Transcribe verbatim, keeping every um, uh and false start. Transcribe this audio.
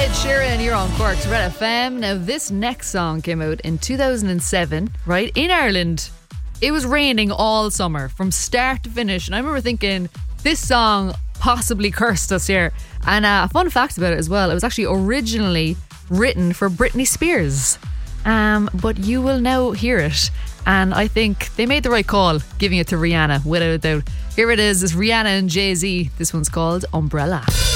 Ed Sheeran, you're on Cork's Red F M. Now, this next song came out in two thousand seven, right? In Ireland, it was raining all summer from start to finish. And I remember thinking, this song possibly cursed us here. And uh, a fun fact about it as well, it was actually originally written for Britney Spears. Um, but you will now hear it. And I think they made the right call giving it to Rihanna, without a doubt. Here it is, it's Rihanna and Jay-Z. This one's called Umbrella.